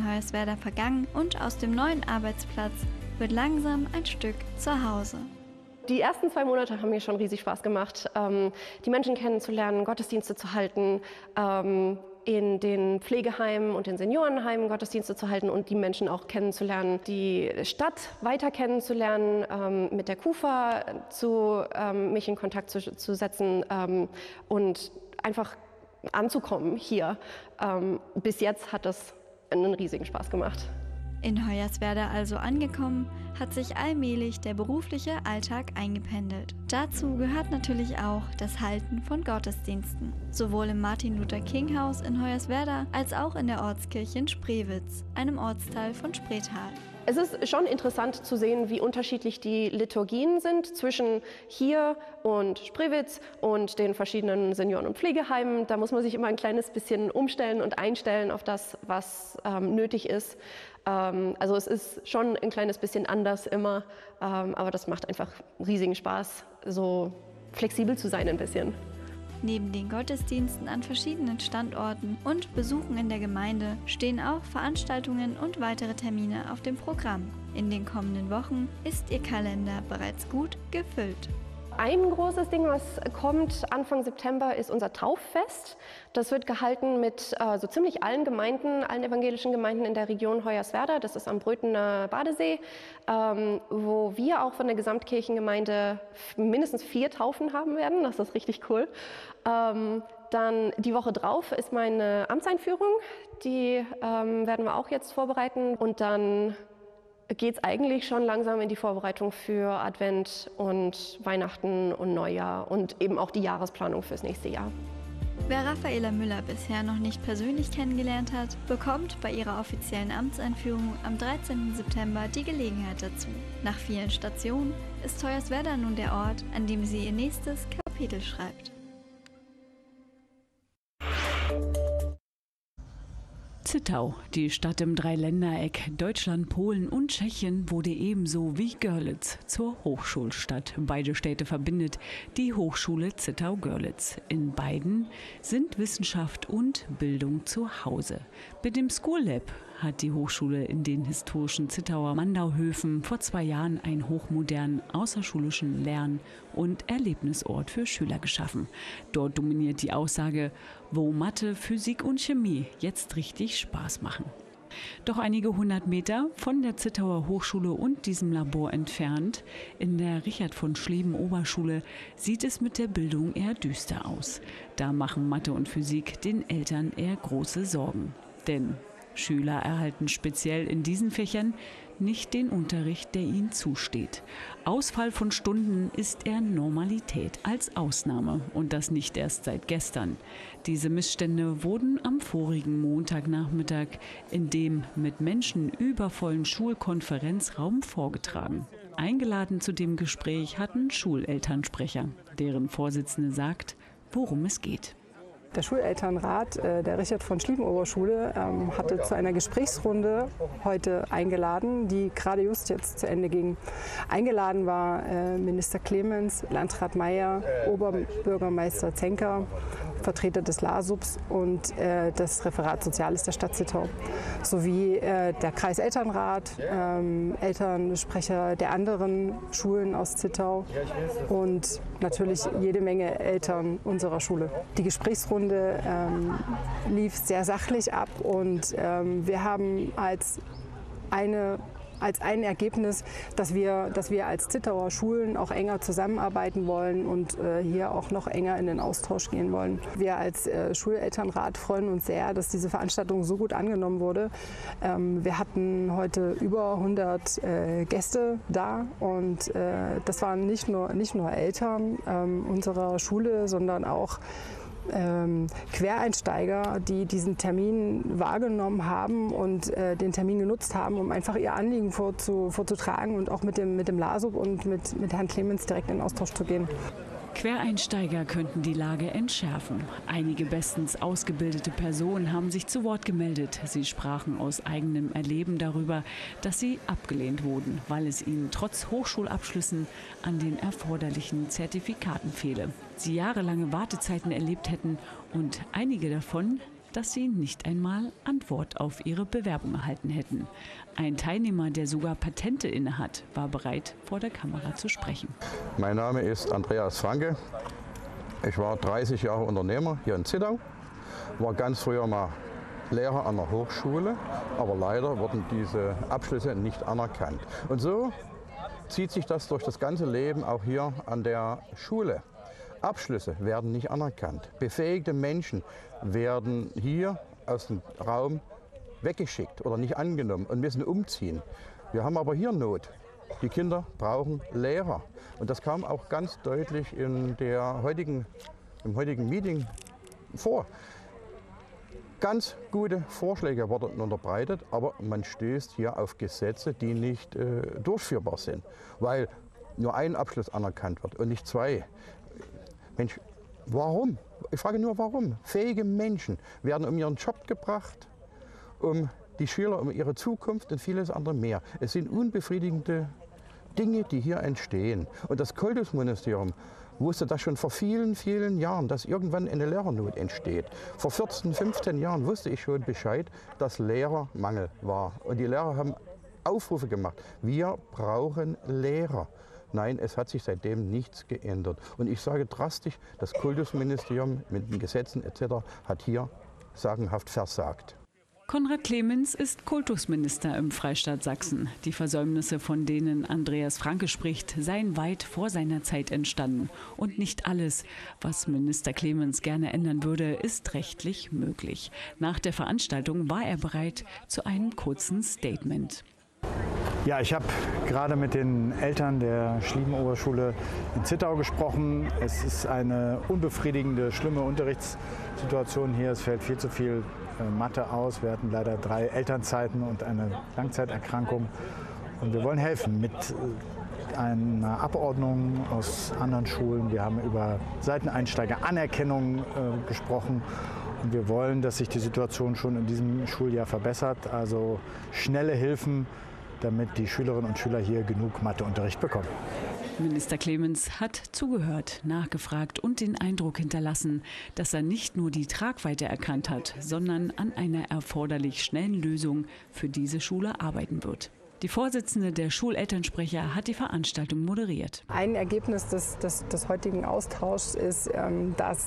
in Hoyerswerda vergangen und aus dem neuen Arbeitsplatz wird langsam ein Stück zu Hause. Die ersten 2 Monate haben mir schon riesig Spaß gemacht, die Menschen kennenzulernen, Gottesdienste zu halten, in den Pflegeheimen und den Seniorenheimen Gottesdienste zu halten und die Menschen auch kennenzulernen, die Stadt weiter kennenzulernen, mit der KUFA mich in Kontakt zu setzen und einfach anzukommen hier. Bis jetzt hat das einen riesigen Spaß gemacht. In Hoyerswerda also angekommen, hat sich allmählich der berufliche Alltag eingependelt. Dazu gehört natürlich auch das Halten von Gottesdiensten, sowohl im Martin-Luther-King-Haus in Hoyerswerda als auch in der Ortskirche in Spreewitz, einem Ortsteil von Spreetal. Es ist schon interessant zu sehen, wie unterschiedlich die Liturgien sind zwischen hier und Spreewitz und den verschiedenen Senioren- und Pflegeheimen. Da muss man sich immer ein kleines bisschen umstellen und einstellen auf das, was nötig ist. Also es ist schon ein kleines bisschen anders immer, aber das macht einfach riesigen Spaß, so flexibel zu sein ein bisschen. Neben den Gottesdiensten an verschiedenen Standorten und Besuchen in der Gemeinde stehen auch Veranstaltungen und weitere Termine auf dem Programm. In den kommenden Wochen ist ihr Kalender bereits gut gefüllt. Ein großes Ding, was kommt Anfang September, ist unser Tauffest. Das wird gehalten mit so ziemlich allen Gemeinden, allen evangelischen Gemeinden in der Region Hoyerswerda. Das ist am Brötener Badesee, wo wir auch von der Gesamtkirchengemeinde mindestens 4 Taufen haben werden. Das ist richtig cool. Dann die Woche drauf ist meine Amtseinführung. Die werden wir auch jetzt vorbereiten. Und dann geht es eigentlich schon langsam in die Vorbereitung für Advent und Weihnachten und Neujahr und eben auch die Jahresplanung fürs nächste Jahr. Wer Raffaela Müller bisher noch nicht persönlich kennengelernt hat, bekommt bei ihrer offiziellen Amtseinführung am 13. September die Gelegenheit dazu. Nach vielen Stationen ist Hoyerswerda nun der Ort, an dem sie ihr nächstes Kapitel schreibt. Zittau, die Stadt im Dreiländereck Deutschland, Polen und Tschechien, wurde ebenso wie Görlitz zur Hochschulstadt. Beide Städte verbindet die Hochschule Zittau-Görlitz. In beiden sind Wissenschaft und Bildung zu Hause. Mit dem School Lab hat die Hochschule in den historischen Zittauer Mandauhöfen vor 2 Jahren einen hochmodernen außerschulischen Lern- und Erlebnisort für Schüler geschaffen. Dort dominiert die Aussage, wo Mathe, Physik und Chemie jetzt richtig Spaß machen. Doch einige 100 Meter von der Zittauer Hochschule und diesem Labor entfernt, in der Richard von Schlieben Oberschule, sieht es mit der Bildung eher düster aus. Da machen Mathe und Physik den Eltern eher große Sorgen. Denn Schüler erhalten speziell in diesen Fächern nicht den Unterricht, der ihnen zusteht. Ausfall von Stunden ist eher Normalität als Ausnahme und das nicht erst seit gestern. Diese Missstände wurden am vorigen Montagnachmittag in dem mit Menschen übervollen Schulkonferenzraum vorgetragen. Eingeladen zu dem Gespräch hatten Schulelternsprecher, deren Vorsitzende sagt, worum es geht. Der Schulelternrat der Richard von Schlieben Oberschule hatte zu einer Gesprächsrunde heute eingeladen, die gerade just jetzt zu Ende ging. Eingeladen war Minister Clemens, Landrat Meyer, Oberbürgermeister Zenker, Vertreter des LASUBs und das Referat Soziales der Stadt Zittau, sowie der Kreiselternrat, Elternsprecher der anderen Schulen aus Zittau und natürlich jede Menge Eltern unserer Schule. Die Gesprächsrunde lief sehr sachlich ab und wir haben als ein Ergebnis, dass wir als Zittauer Schulen auch enger zusammenarbeiten wollen und hier auch noch enger in den Austausch gehen wollen. Wir als Schulelternrat freuen uns sehr, dass diese Veranstaltung so gut angenommen wurde. Wir hatten heute über 100 Gäste da und das waren nicht nur Eltern unserer Schule, sondern auch Quereinsteiger, die diesen Termin wahrgenommen haben und den Termin genutzt haben, um einfach ihr Anliegen vorzutragen und auch mit dem LASUB und mit Herrn Clemens direkt in Austausch zu gehen. Quereinsteiger könnten die Lage entschärfen. Einige bestens ausgebildete Personen haben sich zu Wort gemeldet. Sie sprachen aus eigenem Erleben darüber, dass sie abgelehnt wurden, weil es ihnen trotz Hochschulabschlüssen an den erforderlichen Zertifikaten fehle. Sie jahrelange Wartezeiten erlebt hätten und einige davon dass sie nicht einmal Antwort auf ihre Bewerbung erhalten hätten. Ein Teilnehmer, der sogar Patente innehat, war bereit, vor der Kamera zu sprechen. Mein Name ist Andreas Franke. Ich war 30 Jahre Unternehmer hier in Zittau, war ganz früher mal Lehrer an der Hochschule, aber leider wurden diese Abschlüsse nicht anerkannt. Und so zieht sich das durch das ganze Leben auch hier an der Schule. Abschlüsse werden nicht anerkannt. Befähigte Menschen werden hier aus dem Raum weggeschickt oder nicht angenommen und müssen umziehen. Wir haben aber hier Not. Die Kinder brauchen Lehrer. Und das kam auch ganz deutlich im heutigen Meeting vor. Ganz gute Vorschläge wurden unterbreitet, aber man stößt hier auf Gesetze, die nicht durchführbar sind, weil nur ein Abschluss anerkannt wird und nicht zwei. Mensch, warum? Ich frage nur, warum? Fähige Menschen werden um ihren Job gebracht, um die Schüler, um ihre Zukunft und vieles andere mehr. Es sind unbefriedigende Dinge, die hier entstehen. Und das Kultusministerium wusste das schon vor vielen, vielen Jahren, dass irgendwann eine Lehrernot entsteht. Vor 14, 15 Jahren wusste ich schon Bescheid, dass Lehrermangel war. Und die Lehrer haben Aufrufe gemacht. Wir brauchen Lehrer. Nein, es hat sich seitdem nichts geändert. Und ich sage drastisch, das Kultusministerium mit den Gesetzen etc. hat hier sagenhaft versagt. Konrad Clemens ist Kultusminister im Freistaat Sachsen. Die Versäumnisse, von denen Andreas Franke spricht, seien weit vor seiner Zeit entstanden. Und nicht alles, was Minister Clemens gerne ändern würde, ist rechtlich möglich. Nach der Veranstaltung war er bereit zu einem kurzen Statement. Ja, ich habe gerade mit den Eltern der Schlieben-Oberschule in Zittau gesprochen. Es ist eine unbefriedigende, schlimme Unterrichtssituation hier. Es fällt viel zu viel Mathe aus. Wir hatten leider 3 Elternzeiten und eine Langzeiterkrankung. Und wir wollen helfen mit einer Abordnung aus anderen Schulen. Wir haben über Seiteneinsteiger-Anerkennung gesprochen. Und wir wollen, dass sich die Situation schon in diesem Schuljahr verbessert. Also schnelle Hilfen, damit die Schülerinnen und Schüler hier genug Matheunterricht bekommen. Minister Clemens hat zugehört, nachgefragt und den Eindruck hinterlassen, dass er nicht nur die Tragweite erkannt hat, sondern an einer erforderlich schnellen Lösung für diese Schule arbeiten wird. Die Vorsitzende der Schulelternsprecher hat die Veranstaltung moderiert. Ein Ergebnis des heutigen Austauschs ist, dass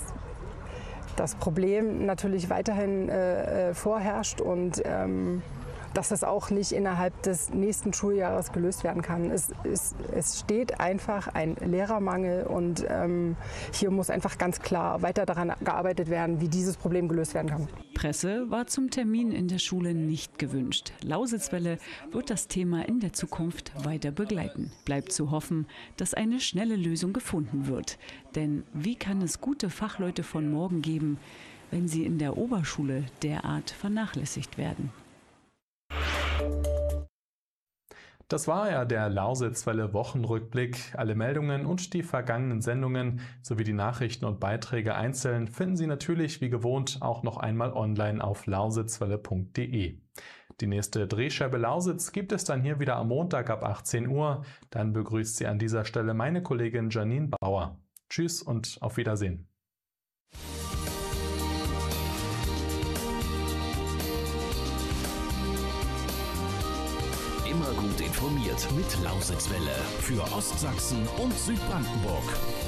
das Problem natürlich weiterhin vorherrscht und dass das auch nicht innerhalb des nächsten Schuljahres gelöst werden kann. Es steht einfach ein Lehrermangel und hier muss einfach ganz klar weiter daran gearbeitet werden, wie dieses Problem gelöst werden kann. Presse war zum Termin in der Schule nicht gewünscht. Lausitzwelle wird das Thema in der Zukunft weiter begleiten. Bleibt zu hoffen, dass eine schnelle Lösung gefunden wird. Denn wie kann es gute Fachleute von morgen geben, wenn sie in der Oberschule derart vernachlässigt werden? Das war ja der Lausitzwelle Wochenrückblick. Alle Meldungen und die vergangenen Sendungen sowie die Nachrichten und Beiträge einzeln finden Sie natürlich wie gewohnt auch noch einmal online auf lausitzwelle.de. Die nächste Drehscheibe Lausitz gibt es dann hier wieder am Montag ab 18 Uhr. Dann begrüßt Sie an dieser Stelle meine Kollegin Janine Bauer. Tschüss und auf Wiedersehen. Immer gut informiert mit Lausitzwelle für Ostsachsen und Südbrandenburg.